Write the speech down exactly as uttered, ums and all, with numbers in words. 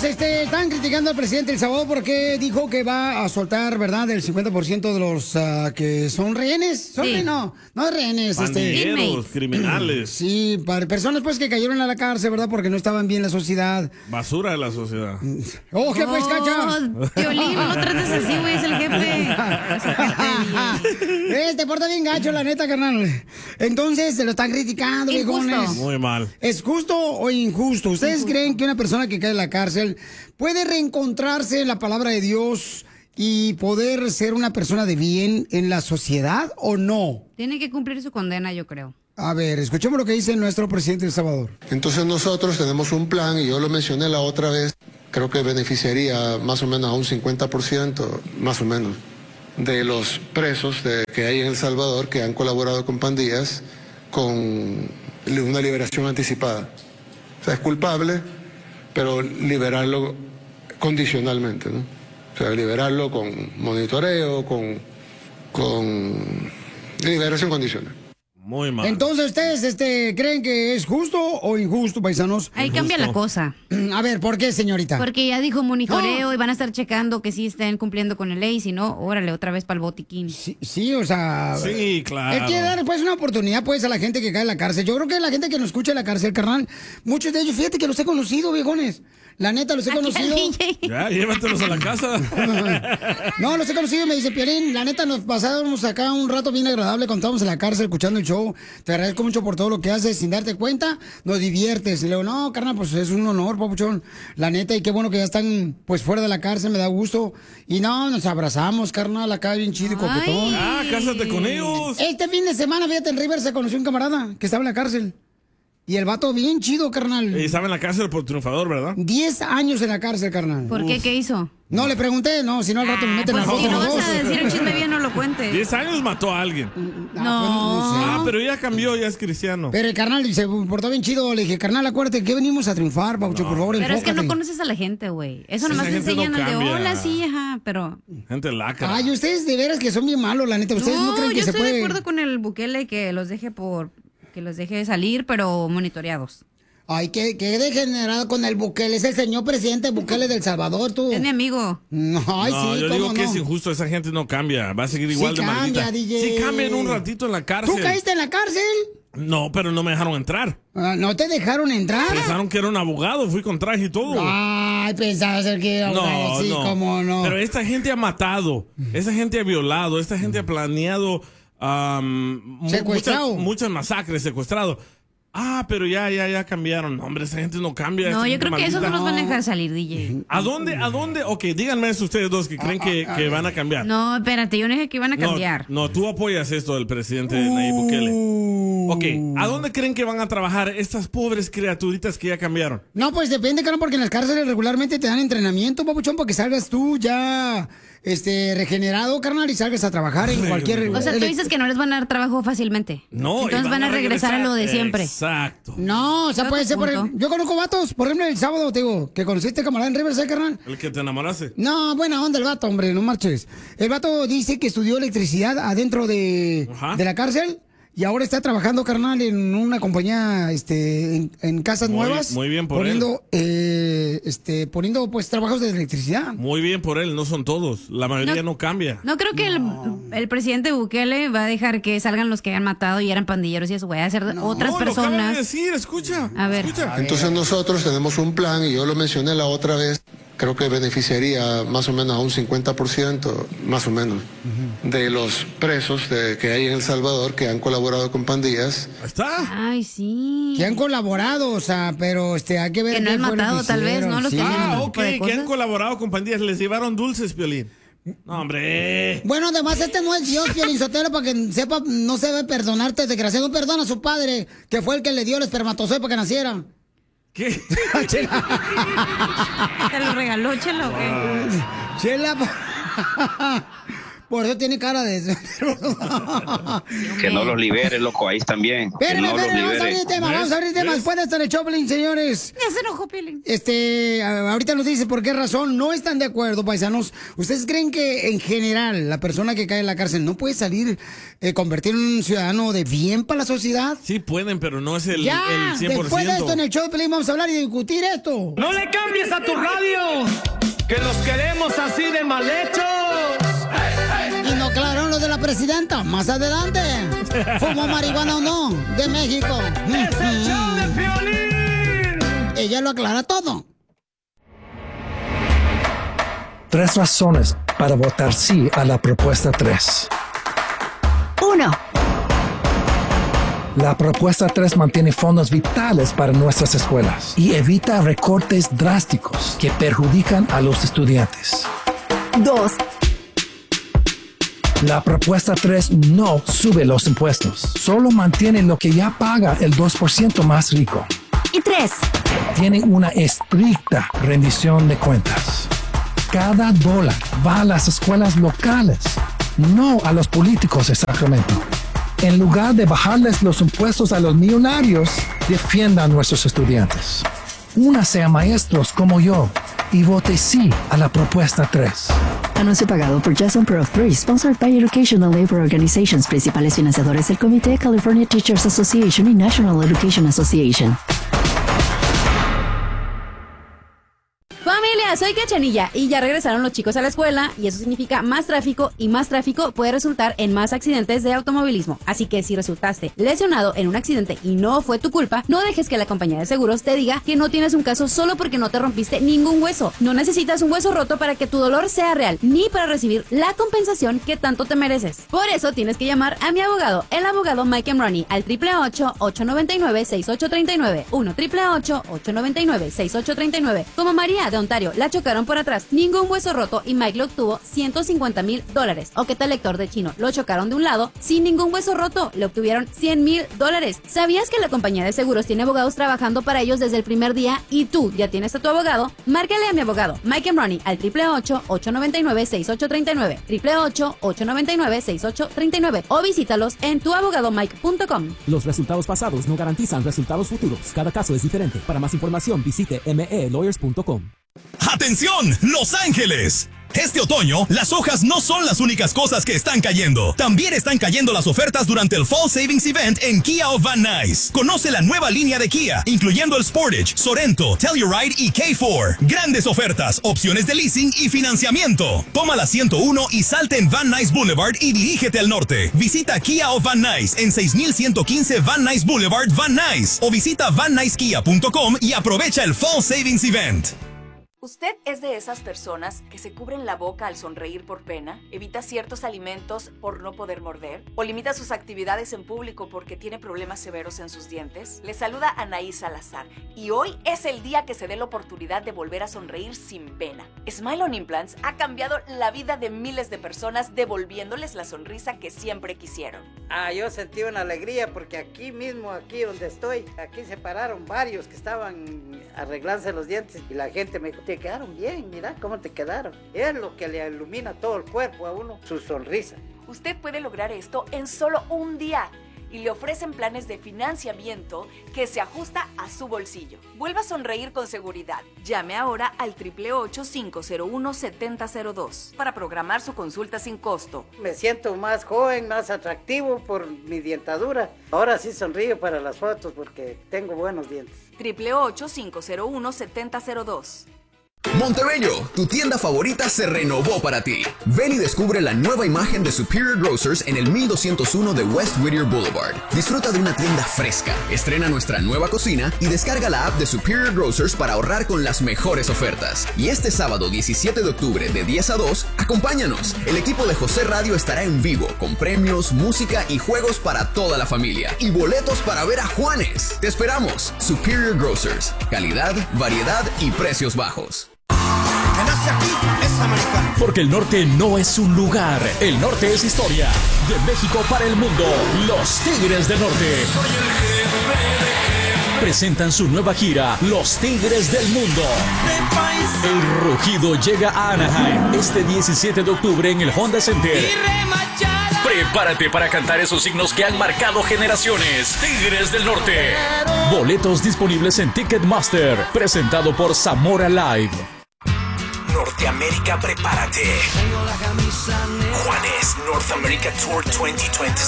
este, están criticando al presidente El Salvador porque dijo que va a soltar, ¿verdad?, el cincuenta por ciento de los uh, que son rehenes. ¿Son Sí. rehenes? No, no rehenes. Pandilleros, este, criminales. Sí, para personas pues que cayeron a la cárcel, ¿verdad?, porque no estaban bien en la sociedad. Basura de la sociedad. ¡Oh, qué pues, Cacha! Piolín, no trates así, güey, es el jefe. Eh, te porta bien gacho, la neta, carnal. Entonces, se lo están criticando, Injusto. viejones. Muy mal. ¿Es justo o injusto? ¿Ustedes Injusto. creen que una persona que cae en la cárcel puede reencontrarse en la palabra de Dios y poder ser una persona de bien en la sociedad o no? Tiene que cumplir su condena, yo creo. A ver, escuchemos lo que dice nuestro presidente de El Salvador. Entonces nosotros tenemos un plan, y yo lo mencioné la otra vez, creo que beneficiaría más o menos a un cincuenta por ciento, más o menos, de los presos de- que hay en El Salvador que han colaborado con pandillas con li- una liberación anticipada. O sea, es culpable, pero liberarlo condicionalmente, ¿no? O sea, liberarlo con monitoreo, con, con liberación condicional. Muy mal. Entonces, ¿ustedes este, creen que es justo o injusto, paisanos? Ahí cambia la cosa. A ver, ¿por qué, señorita? Porque ya dijo monitoreo y van a estar checando que sí estén cumpliendo con la ley, si no, órale, otra vez para el botiquín. Sí, sí, o sea... Sí, claro. Hay que dar pues una oportunidad pues a la gente que cae en la cárcel. Yo creo que la gente que nos escucha en la cárcel, carnal, muchos de ellos, fíjate que los he conocido, viejones. La neta, los he Aquí al conocido. D J. Ya, llévatelos a la casa. No, los he conocido y me dice, Piolín, la neta, nos pasábamos acá un rato bien agradable cuando estábamos en la cárcel escuchando el show. Te agradezco mucho por todo lo que haces sin darte cuenta. Nos diviertes. Y le digo, no, carnal, pues es un honor, papuchón. La neta, y qué bueno que ya están pues fuera de la cárcel, me da gusto. Y no, nos abrazamos, carnal, acá bien chido y coquetón. Ah, cásate con ellos. Este fin de semana, fíjate, en River se conoció un camarada que estaba en la cárcel. Y el vato bien chido, carnal. Y estaba en la cárcel por triunfador, ¿verdad? Diez años en la cárcel, carnal. ¿Por qué? ¿Qué hizo? No le pregunté, no, si no al rato me meten Pues a si foto no los vas dos. a decir el chisme bien, no lo cuentes. Diez años mató a alguien. No. Ah, pero ya cambió, ya es cristiano. Pero el carnal se portó bien chido. Le dije, carnal, acuérdate que venimos a triunfar, Paucho, por favor, Pero es que no enfócate. conoces a la gente, güey. Eso Esa nomás te gente no enseñan al de cambia. hola, sí, ajá, pero... Gente lacra. Ay, ustedes de veras que son bien malos, la neta. Ustedes no, No, creen que yo se estoy puede. de acuerdo con el Bukele que los deje por... que los deje salir, pero monitoreados. Ay, qué, qué degenerado con el Bukele. Es el señor presidente Bukele del Salvador, tú. Es mi amigo. No, ay, no, sí, yo cómo digo que no. es injusto, esa gente no cambia, va a seguir igual Sí de cambia, maldita. D J. Sí cambia en un ratito en la cárcel. ¿Tú caíste en la cárcel? No, pero no me dejaron entrar. Ah, ¿no te dejaron entrar? Pensaron que era un abogado, fui con traje y todo. Ay, pensaba ser que era No, abogado, sí, no. cómo no. Pero esta gente ha matado, esta gente ha violado, esta gente ha planeado am, mu- Secuestrado. Muchas, muchas masacres, secuestrado. Ah, pero ya, ya, ya cambiaron. No, hombre, esa gente no cambia. No, esa yo gente creo que esos no maldita. los van a dejar salir, D J. ¿A dónde, a dónde? Ok, díganme eso ustedes dos que creen que, que van a cambiar. No, espérate, yo no dije que iban a No, cambiar. no, tú apoyas esto del presidente Nayib Bukele. Ok, ¿a dónde creen que van a trabajar estas pobres criaturitas que ya cambiaron? No, pues depende, carnal, porque en las cárceles regularmente te dan entrenamiento, papuchón, para que salgas tú ya este, regenerado, carnal, y salgas a trabajar en cualquier... O sea, tú dices que no les van a dar trabajo fácilmente. No, y Entonces van a regresar a lo de siempre. Exacto. No, o sea, Creo puede que ser, por punto. ejemplo, yo conozco vatos, por ejemplo, el sábado, te digo, que conociste camarada en Riverside, carnal. El que te enamoraste. No, buena onda el vato, hombre, no marches. El vato dice que estudió electricidad adentro de, Ajá. de la cárcel y ahora está trabajando, carnal, en una compañía, este, en, en casas Muy- nuevas. muy bien por poniendo, eh, este, poniendo, pues, trabajos de electricidad. Muy bien por él, no son todos. La mayoría no, No. cambia. No creo que el, el presidente Bukele va a dejar que salgan los que hayan matado y eran pandilleros y eso, güey, a hacer otras No, lo acaba de personas. decir, escucha. A ver. Escucha. Entonces nosotros tenemos un plan, y yo lo mencioné la otra vez, creo que beneficiaría más o menos a un cincuenta por ciento, más o menos, de los presos de- que hay en El Salvador que han colaborado con pandillas. Ahí está. Ay, sí. Que han colaborado, o sea, pero este, hay que ver. Que no qué han fue lo matado, que tal vez, hicieron, ¿no? Los sí. que han- Ah, ese ok, tipo de que cosas. han colaborado con pandillas. Les llevaron dulces, Piolín. No, hombre. Bueno, además este no es Dios, Piolín Sotelo, para que sepa, no se debe perdonarte, desgraciado. Perdona a su padre, que fue el que le dio el espermatozoide para que naciera. ¿Qué? ¿Te lo regaló, Chela, o qué? Chela. pa- Por eso tiene cara de... Que no los libere, loco, ahí también. Espérame, que no espérame, los vamos a abrir el tema, vamos a abrir el tema. Después de estar en Choplin, señores. Ya se enojó, Piolín. Este, ahorita nos dice por qué razón no están de acuerdo, paisanos. ¿Ustedes creen que en general la persona que cae en la cárcel no puede salir, eh, convertir en un ciudadano de bien para la sociedad? Sí pueden, pero no es el, ya, el cien por ciento. Después de esto en el show de Piolín vamos a hablar y discutir esto. ¡No le cambies a tu radio! ¡Que los queremos así de mal hechos! Y no aclararon lo de la presidenta. Más adelante. ¿Fumó marihuana o no? De México. ¡Es el show de Piolín! Ella lo aclara todo. Tres razones para votar sí a la propuesta tres. Uno. La propuesta tres mantiene fondos vitales para nuestras escuelas y evita recortes drásticos que perjudican a los estudiantes. Dos. La propuesta tres no sube los impuestos, solo mantiene lo que ya paga el dos por ciento más rico. Y tres. Tiene una estricta rendición de cuentas. Cada dólar va a las escuelas locales, no a los políticos de Sacramento. En lugar de bajarles los impuestos a los millonarios, defiendan a nuestros estudiantes. Únase a maestros como yo y vote sí a la propuesta tres. Anuncio pagado por Jason Pro tres, sponsored by Educational Labor Organizations, principales financiadores del Comité California Teachers Association y National Education Association. Familia, soy Cachanilla y ya regresaron los chicos a la escuela y eso significa más tráfico y más tráfico puede resultar en más accidentes de automovilismo. Así que si resultaste lesionado en un accidente y no fue tu culpa, no dejes que la compañía de seguros te diga que no tienes un caso solo porque no te rompiste ningún hueso. No necesitas un hueso roto para que tu dolor sea real, ni para recibir la compensación que tanto te mereces. Por eso tienes que llamar a mi abogado, el abogado Mike Emroni, al triple ocho, ocho nueve nueve, seis ocho tres nueve, uno triple ocho, ocho nueve nueve, seis ocho tres nueve. Como María de Ontario, la chocaron por atrás, ningún hueso roto y Mike le obtuvo ciento cincuenta mil dólares. O que tal lector de chino, lo chocaron de un lado, sin ningún hueso roto, le obtuvieron cien mil dólares. ¿Sabías que la compañía de seguros tiene abogados trabajando para ellos desde el primer día y tú ya tienes a tu abogado? Márcale a mi abogado, Mike Emroni, al triple ocho, ocho nueve nueve, seis ocho tres nueve, triple ocho, ocho nueve nueve, seis ocho tres nueve o visítalos en tu abogado mike punto com. Los resultados pasados no garantizan resultados futuros. Cada caso es diferente. Para más información visite m e lawyers punto com. ¡Atención, Los Ángeles! Este otoño, las hojas no son las únicas cosas que están cayendo. También están cayendo las ofertas durante el Fall Savings Event en Kia of Van Nuys. Conoce la nueva línea de Kia, incluyendo el Sportage, Sorento, Telluride y K cuatro. Grandes ofertas, opciones de leasing y financiamiento. Toma la ciento uno y salte en Van Nuys Boulevard y dirígete al norte. Visita Kia of Van Nuys en seis mil ciento quince Van Nuys Boulevard, Van Nuys. O visita van nuys kia punto com y aprovecha el Fall Savings Event. ¿Usted es de esas personas que se cubren la boca al sonreír por pena, evita ciertos alimentos por no poder morder, o limita sus actividades en público porque tiene problemas severos en sus dientes? Le saluda Anaí Salazar y hoy es el día que se dé la oportunidad de volver a sonreír sin pena. Smile on Implants ha cambiado la vida de miles de personas devolviéndoles la sonrisa que siempre quisieron. Ah, yo sentí una alegría porque aquí mismo, aquí donde estoy, aquí se pararon varios que estaban arreglándose los dientes y la gente me dijo, te quedaron bien, mira cómo te quedaron. Es lo que le ilumina todo el cuerpo a uno, su sonrisa. Usted puede lograr esto en solo un día y le ofrecen planes de financiamiento que se ajusta a su bolsillo. Vuelva a sonreír con seguridad. Llame ahora al triple ocho, cinco cero uno, siete cero cero dos para programar su consulta sin costo. Me siento más joven, más atractivo por mi dientadura. Ahora sí sonrío para las fotos porque tengo buenos dientes. triple ocho, cinco cero uno, siete cero cero dos. Montebello, tu tienda favorita se renovó para ti. Ven y descubre la nueva imagen de Superior Grocers en el mil doscientos uno de West Whittier Boulevard. Disfruta de una tienda fresca, estrena nuestra nueva cocina y descarga la app de Superior Grocers para ahorrar con las mejores ofertas. Y este sábado diecisiete de octubre de diez a dos, acompáñanos. El equipo de José Radio estará en vivo con premios, música y juegos para toda la familia. Y boletos para ver a Juanes. Te esperamos. Superior Grocers. Calidad, variedad y precios bajos. Porque el norte no es un lugar, el norte es historia. De México para el mundo, los Tigres del Norte. presentan su nueva gira, Los Tigres del Mundo. El rugido llega a Anaheim este diecisiete de octubre en el Honda Center. Prepárate para cantar esos himnos que han marcado generaciones. Tigres del Norte. Boletos disponibles en Ticketmaster. Presentado por Zamora Live. Norteamérica, prepárate. Juanes North America Tour veinte veinte.